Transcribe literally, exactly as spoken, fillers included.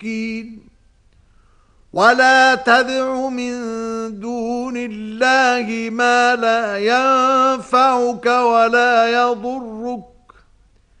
مسكين ولا تدع من دون الله ما لا ينفعك ولا يضرك